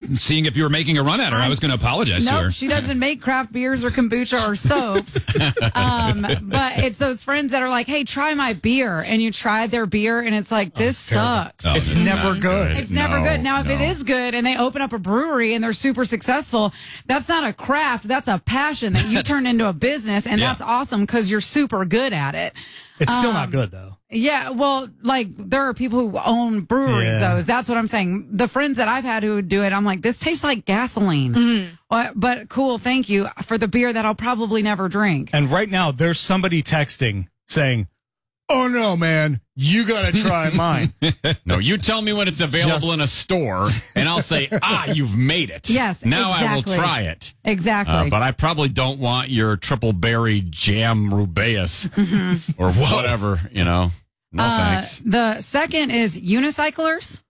seeing if you were making a run at her. I was going to apologize to her. Nope, she doesn't make craft beers or kombucha or soaps. But it's those friends that are like, hey, try my beer. And you try their beer and it's like, this sucks. Oh, It's never good. It's never good. Now, if it is good and they open up a brewery and they're super successful, that's not a craft. That's a passion that you turn into a business. And that's awesome because you're super good at it. It's still not good, though. Yeah, well, like there are people who own breweries, though. That's what I'm saying. The friends that I've had who would do it, I'm like, this tastes like gasoline. But cool, thank you for the beer that I'll probably never drink. And right now, there's somebody texting saying, oh, no, man, you got to try mine. No, you tell me when it's available in a store, and I'll say, you've made it. Yes, now exactly. I will try it. Exactly. But I probably don't want your triple berry jam rubeus or whatever, No, thanks. The second is unicyclers.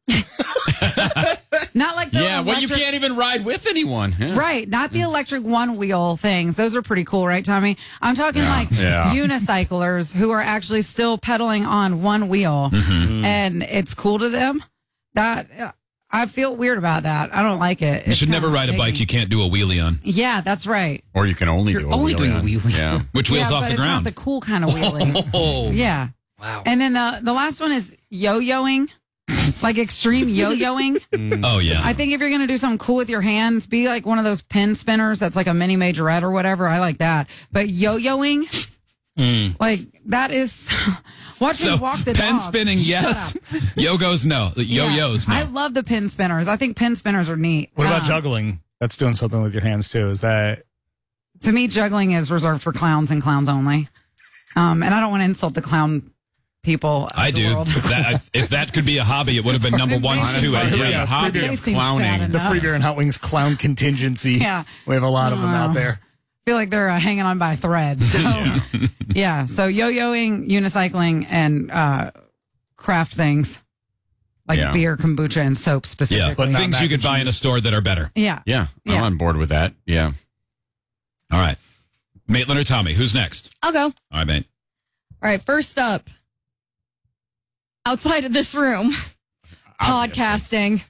Not like the you electric- can't even ride with anyone. Yeah. Right, not the electric one-wheel things. Those are pretty cool, right, Tommy? I'm talking unicyclers who are actually still pedaling on one wheel, and it's cool to them. That I feel weird about that. I don't like it. You should never ride a bike you can't do a wheelie on. Yeah, that's right. Or you can only do a only wheelie. doing a on. wheelie. Yeah. Which wheel's off but the ground? It's not the cool kind of wheelie. Oh. Yeah. Wow. And then the last one is yo-yoing, like extreme yo-yoing. Oh, yeah. I think if you're going to do something cool with your hands, be like one of those pin spinners that's like a mini majorette or whatever. I like that. But yo-yoing, like that is... Watch me walk the pen dog. spinning, yes. Yo-gos, no. The yo-yos, no. I love the pin spinners. I think pin spinners are neat. What about juggling? That's doing something with your hands, too. Is that... To me, juggling is reserved for clowns and clowns only. And I don't want to insult the clown people. I do. World. If that could be a hobby, it would have been number one too. A hobby They of seem sad clowning. enough. The Free Beer and Hot Wings clown contingency. Yeah. We have a lot of them out there. I feel like they're hanging on by a thread. So, yeah. So yo-yoing, unicycling, and craft things like beer, kombucha, and soap specifically. Yeah, but things you could buy in a store that are better. Yeah. Yeah, I'm on board with that. Yeah. All right. Maitland or Tommy, who's next? I'll go. All right, mate. All right, first up, outside of this room, podcasting.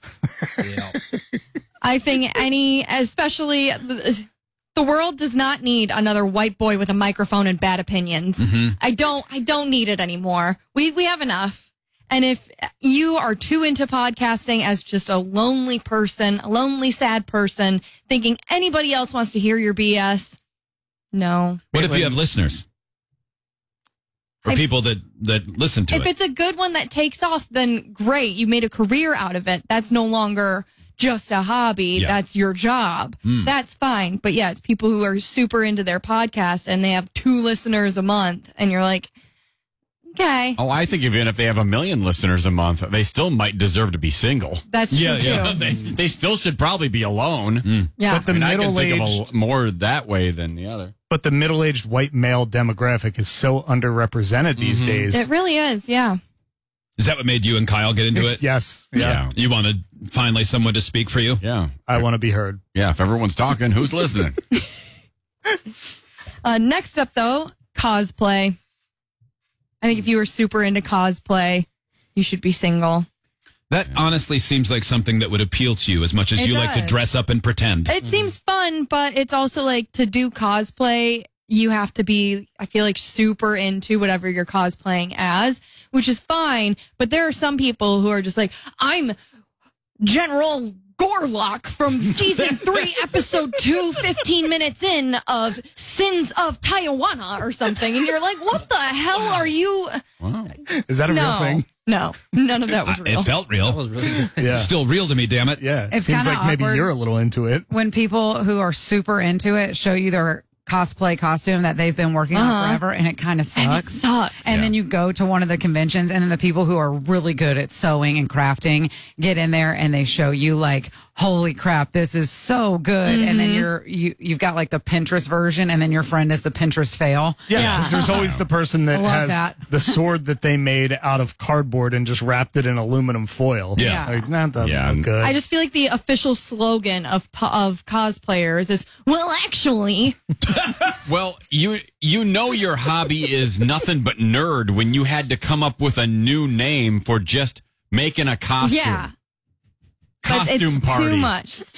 I think especially the world does not need another white boy with a microphone and bad opinions. I don't need it anymore. We have enough. And if you are too into podcasting as just a lonely person, a lonely, sad person, thinking anybody else wants to hear your BS, no. What if you have listeners? Or people that listen to it? If it's a good one that takes off, then great. You made a career out of it. That's no longer just a hobby. Yeah. That's your job. That's fine. But yeah, it's people who are super into their podcast and they have 2 listeners a month. And you're like, okay. Oh, I think even if they have 1 million listeners a month, they still might deserve to be single. That's true too. They still should probably be alone. Yeah. But the I can think middle-aged... of more that way than the other. But the middle-aged white male demographic is so underrepresented these days. It really is. Yeah. Is that what made you and Kyle get into it? Yes. Yeah. You wanted finally someone to speak for you? Yeah. I want to be heard. Yeah. If everyone's talking, who's listening? Next up, though, cosplay. I think if you were super into cosplay, you should be single. That honestly seems like something that would appeal to you as much as It you like to does. dress up and pretend. It seems fun, but it's also like to do cosplay, you have to be, I feel like, super into whatever you're cosplaying as, which is fine. But there are some people who are just like, I'm General Gorlock from season 3, episode 2, 15 minutes in of Sins of Tijuana or something. And you're like, what the hell are you? Wow. Is that a real thing? No, none of that was real. It felt real. That was really good. Yeah. It's still real to me, damn it. Yeah. It It's seems kinda like maybe awkward. you're a little into it. When people who are super into it show you their cosplay costume that they've been working on forever, and it kind of sucks. And it sucks. And then you go to one of the conventions, and then the people who are really good at sewing and crafting get in there, and they show you like, holy crap, this is so good. And then you've got like the Pinterest version, and then your friend is the Pinterest fail. Yeah. 'Cause there's always the person that I love has that. the sword that they made out of cardboard and just wrapped it in aluminum foil. Yeah. Like, that doesn't Yeah. look good. I just feel like the official slogan of cosplayers is, well, actually, Well, you know your hobby is nothing but nerd when you had to come up with a new name for just making a costume. yeah. Costume it's party. too much. It's